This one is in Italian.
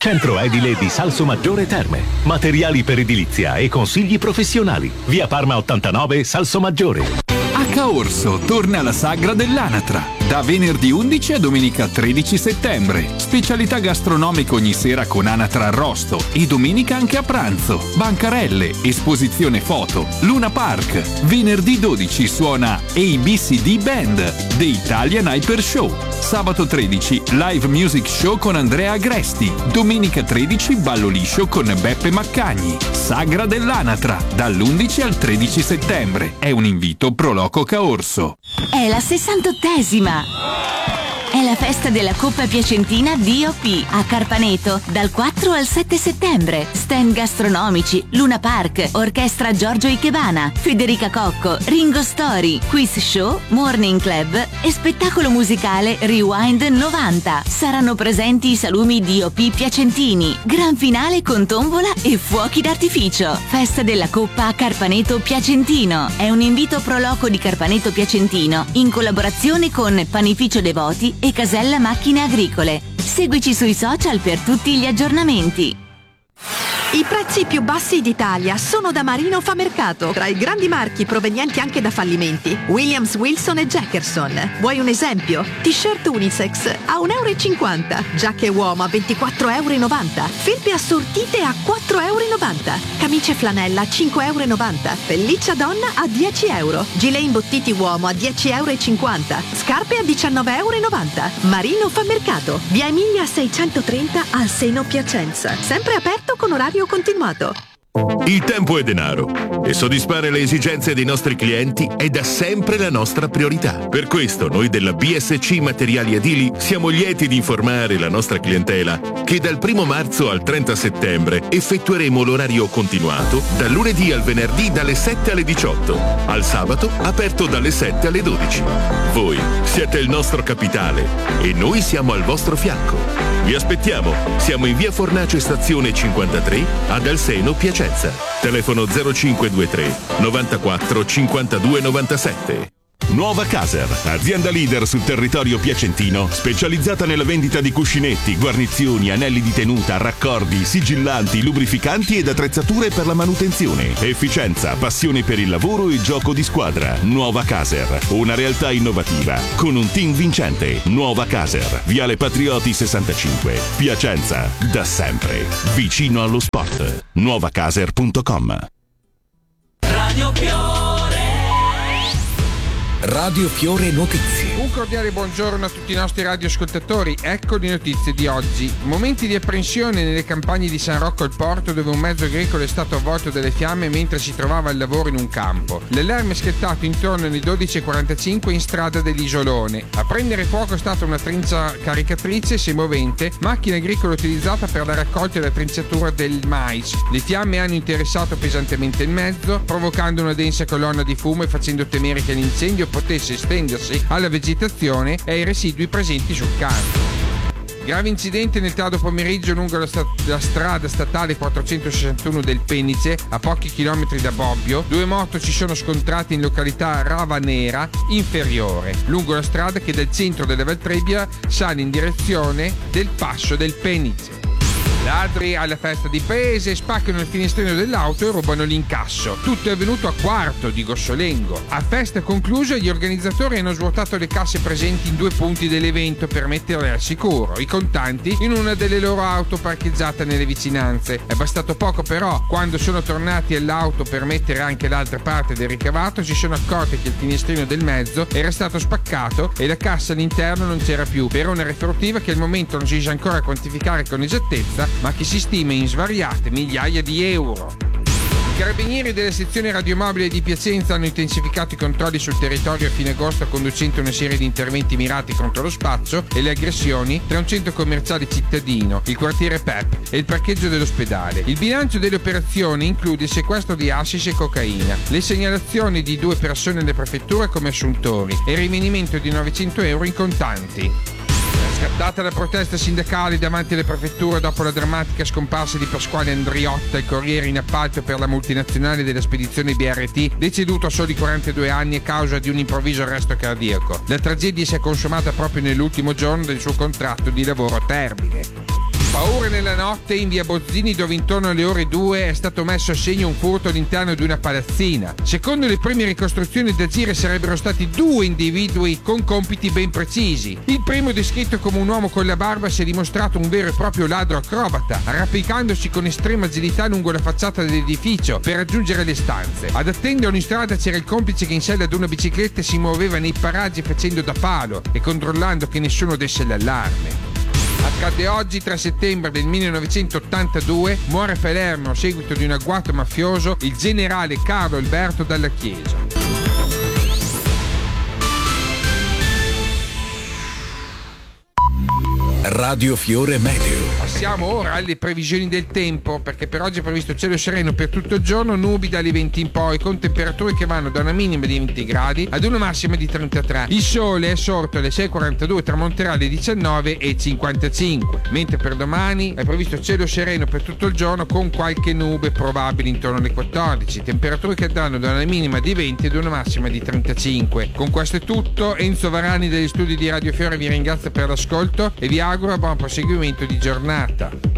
Centro edile di Salsomaggiore Terme. Materiali per edilizia e consigli professionali. Via Parma 89, Salsomaggiore. A Caorso torna la sagra dell'anatra. Da venerdì 11 a domenica 13 settembre. Specialità gastronomica ogni sera con anatra arrosto e domenica anche a pranzo. Bancarelle, esposizione foto, Luna Park. Venerdì 12 suona ABCD Band, The Italian Hyper Show. Sabato 13 live music show con Andrea Agresti. Domenica 13 ballo liscio con Beppe Maccagni. Sagra dell'anatra dall'11 al 13 settembre. È un invito pro loco Caorso. È la 68esima. È la festa della Coppa Piacentina DOP a Carpaneto dal 4 al 7 settembre. Stand gastronomici, Luna Park, Orchestra Giorgio Ikebana, Federica Cocco, Ringo Story, quiz show, morning club e spettacolo musicale Rewind 90. Saranno presenti i salumi DOP piacentini, gran finale con tombola e fuochi d'artificio. Festa della Coppa a Carpaneto Piacentino. È un invito pro loco di Carpaneto Piacentino in collaborazione con Panificio Devoti e Casella Macchine Agricole. Seguici sui social per tutti gli aggiornamenti. I prezzi più bassi d'Italia sono da Marino Famercato, tra i grandi marchi provenienti anche da fallimenti. Williams, Wilson e Jackerson. Vuoi un esempio? T-shirt unisex a 1,50 €, giacche uomo a 24,90 €, felpe assortite a 4,90 €, camicie flanella a 5,90 €, pelliccia donna a 10 €, gilet imbottiti uomo a 10,50 €, scarpe a 19,90 €. Marino Famercato, via Emilia 630 al Seno Piacenza. Sempre aperto con orario continuato. Il tempo è denaro e soddisfare le esigenze dei nostri clienti è da sempre la nostra priorità. Per questo noi della BSC Materiali Edili siamo lieti di informare la nostra clientela che dal 1 marzo al 30 settembre effettueremo l'orario continuato dal lunedì al venerdì dalle 7 alle 18, al sabato aperto dalle 7 alle 12. Voi siete il nostro capitale e noi siamo al vostro fianco. Vi aspettiamo, siamo in via Fornace stazione 53 ad Alseno Piacenza. Telefono 0523 94 52 97. Nuova Caser, azienda leader sul territorio piacentino, specializzata nella vendita di cuscinetti, guarnizioni, anelli di tenuta, raccordi, sigillanti, lubrificanti ed attrezzature per la manutenzione. Efficienza, passione per il lavoro e gioco di squadra. Nuova Caser, una realtà innovativa con un team vincente. Nuova Caser, Viale Patrioti 65, Piacenza, da sempre, vicino allo sport. nuovacaser.com. Radio Fiore Notizie. Un cordiale buongiorno a tutti i nostri radioascoltatori. Ecco le notizie di oggi. Momenti di apprensione nelle campagne di San Rocco al Porto, dove un mezzo agricolo è stato avvolto dalle fiamme mentre si trovava al lavoro in un campo. L'allarme è scattato intorno alle 12:45 in strada dell'Isolone. A prendere fuoco è stata una trincia caricatrice semovente, macchina agricola utilizzata per la raccolta e la trinciatura del mais. Le fiamme hanno interessato pesantemente il mezzo, provocando una densa colonna di fumo e facendo temere che l'incendio potesse estendersi alla vegetazione e ai residui presenti sul campo. Grave incidente nel tardo pomeriggio lungo la strada statale 461 del Penice, a pochi chilometri da Bobbio. Due moto si sono scontrate in località Ravanera Inferiore, lungo la strada che dal centro della Valtrebbia sale in direzione del passo del Penice. Ladri alla festa di paese spaccano il finestrino dell'auto e rubano l'incasso. Tutto è avvenuto a Quarto di Gossolengo. A festa conclusa, gli organizzatori hanno svuotato le casse presenti in 2 punti dell'evento per mettere al sicuro i contanti in una delle loro auto parcheggiate nelle vicinanze. È bastato poco però, quando sono tornati all'auto per mettere anche l'altra parte del ricavato, si sono accorti che il finestrino del mezzo era stato spaccato e la cassa all'interno non c'era più, per una refurtiva che al momento non si sa ancora quantificare con esattezza, ma che si stima in svariate migliaia di euro. I carabinieri della sezione radiomobile di Piacenza hanno intensificato i controlli sul territorio a fine agosto, conducendo una serie di interventi mirati contro lo spaccio e le aggressioni tra un centro commerciale cittadino, il quartiere Pep e il parcheggio dell'ospedale. Il bilancio delle operazioni include il sequestro di hashish e cocaina, le segnalazioni di 2 persone alle prefetture come assuntori e il rivenimento di 900 euro in contanti. Scattata la protesta sindacale davanti alle prefetture dopo la drammatica scomparsa di Pasquale Andriotta, il corriere in appalto per la multinazionale della spedizione BRT, deceduto a soli 42 anni a causa di un improvviso arresto cardiaco. La tragedia si è consumata proprio nell'ultimo giorno del suo contratto di lavoro a termine. Paure nella notte in via Bozzini, dove intorno alle ore 2 è stato messo a segno un furto all'interno di una palazzina. Secondo le prime ricostruzioni da agire sarebbero stati 2 individui con compiti ben precisi. Il primo, descritto come un uomo con la barba, si è dimostrato un vero e proprio ladro acrobata, arrampicandosi con estrema agilità lungo la facciata dell'edificio per raggiungere le stanze. Ad attenderlo in strada c'era il complice che in sella ad una bicicletta si muoveva nei paraggi facendo da palo e controllando che nessuno desse l'allarme. Accade oggi, 3 settembre del 1982, muore a Palermo a seguito di un agguato mafioso il generale Carlo Alberto Dalla Chiesa. Radio Fiore Meteo. Passiamo ora alle previsioni del tempo, perché per oggi è previsto cielo sereno per tutto il giorno, nubi dalle 20 in poi, con temperature che vanno da una minima di 20 gradi ad una massima di 33. Il sole è sorto alle 6.42, tramonterà alle 19.55, mentre per domani è previsto cielo sereno per tutto il giorno con qualche nube probabile intorno alle 14, temperature che andranno da una minima di 20 ad una massima di 35. Con questo è tutto, Enzo Varani degli studi di Radio Fiore vi ringrazio per l'ascolto e vi auguro buon proseguimento di giornata.